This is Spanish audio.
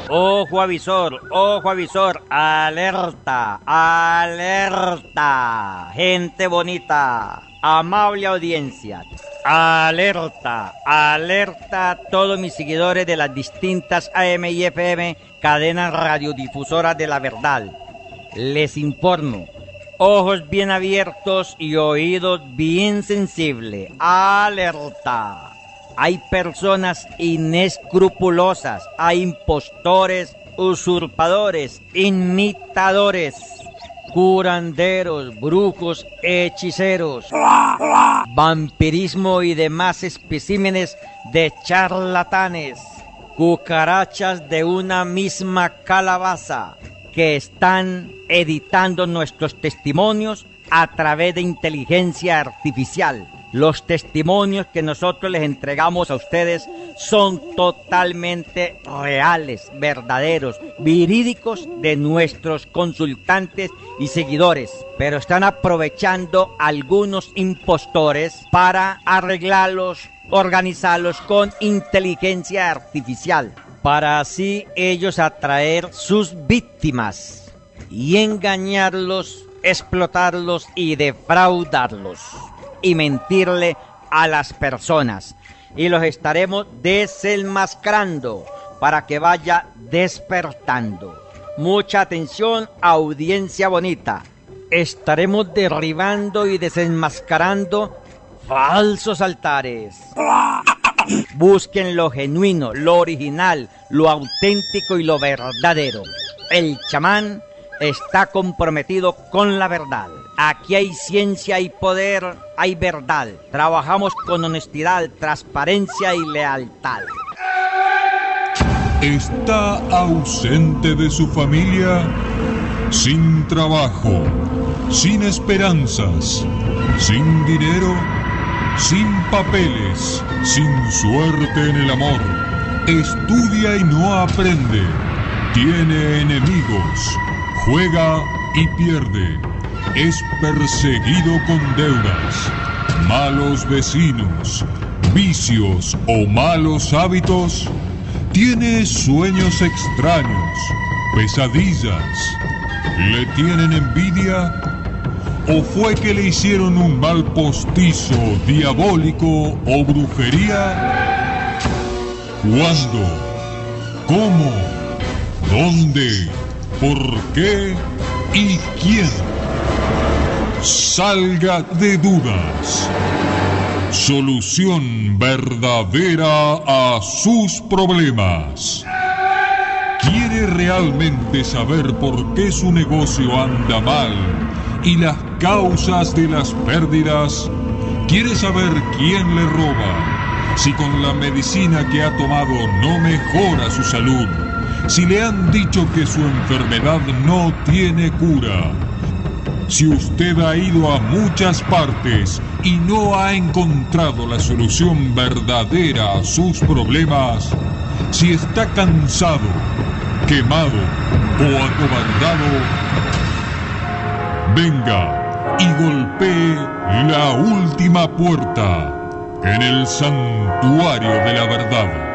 ojo avisor, alerta, alerta, gente bonita, amable audiencia, alerta, alerta a todos mis seguidores de las distintas AM y FM, cadenas radiodifusoras de la verdad. Les informo, ojos bien abiertos y oídos bien sensibles, alerta. Hay personas inescrupulosas, hay impostores, usurpadores, imitadores, curanderos, brujos, hechiceros, vampirismo y demás especímenes de charlatanes, cucarachas de una misma calabaza, que están editando nuestros testimonios a través de inteligencia artificial. Los testimonios que nosotros les entregamos a ustedes son totalmente reales, verdaderos, verídicos de nuestros consultantes y seguidores. Pero están aprovechando algunos impostores para arreglarlos, organizarlos con inteligencia artificial, para así ellos atraer sus víctimas y engañarlos, explotarlos y defraudarlos y mentirle a las personas, y los estaremos desenmascarando para que vaya despertando. Mucha atención, audiencia bonita. Estaremos derribando y desenmascarando falsos altares. Busquen lo genuino, lo original, lo auténtico y lo verdadero. El chamán está comprometido con la verdad. Aquí hay ciencia y poder, hay verdad. Trabajamos con honestidad, transparencia y lealtad. ¿Está ausente de su familia? Sin trabajo, sin esperanzas, sin dinero, sin papeles, sin suerte en el amor. Estudia y no aprende. Tiene enemigos. Juega y pierde. Es perseguido con deudas, malos vecinos, vicios o malos hábitos. Tiene sueños extraños, pesadillas. ¿Le tienen envidia? ¿O fue que le hicieron un mal postizo, diabólico o brujería? ¿Cuándo? ¿Cómo? ¿Dónde? ¿Por qué? ¿Y quién? Salga de dudas. Solución verdadera a sus problemas. ¿Quiere realmente saber por qué su negocio anda mal y las causas de las pérdidas? ¿Quiere saber quién le roba? Si con la medicina que ha tomado no mejora su salud. Si le han dicho que su enfermedad no tiene cura. Si usted ha ido a muchas partes y no ha encontrado la solución verdadera a sus problemas. Si está cansado, quemado o acobardado, venga y golpee la última puerta en el santuario de la verdad.